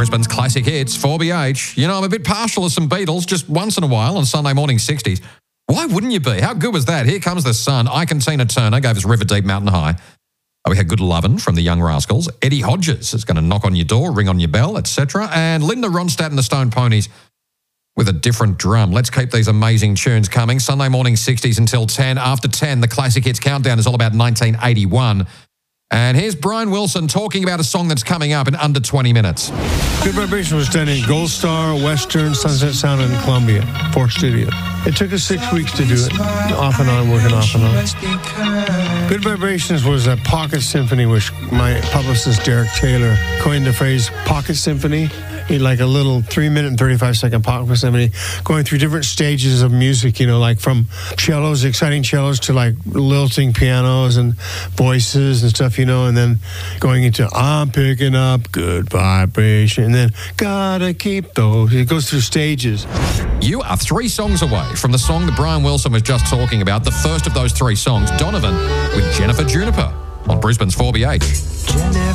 Brisbane's classic hits, 4BH. You know, I'm a bit partial to some Beatles just once in a while on Sunday morning 60s. Why wouldn't you be? How good was that? Here Comes the Sun. Ike and Tina Turner gave us River Deep, Mountain High. We had Good Lovin' from the Young Rascals. Eddie Hodges is going to knock on your door, ring on your bell, etc. And Linda Ronstadt and the Stone Ponies with a different drum. Let's keep these amazing tunes coming. Sunday morning 60s until 10. After 10, the Classic Hits Countdown is all about 1981. And here's Brian Wilson talking about a song that's coming up in under 20 minutes. Good Vibration was done in Gold Star, Western, Sunset Sound, and Columbia, 4 studios. It took us 6 weeks to do it, off and on, working off and on. Good Vibrations was a pocket symphony, which my publicist, Derek Taylor, coined the phrase pocket symphony. Like a little 3-minute and 35-second pocket symphony, going through different stages of music, you know, like from cellos, exciting cellos, to like lilting pianos and voices and stuff, you know, and then going into I'm picking up good vibration, and then gotta keep those. It goes through stages. You are 3 songs away from the song that Brian Wilson was just talking about, the first of those 3 songs, Donovan with Jennifer Juniper on Brisbane's 4BH.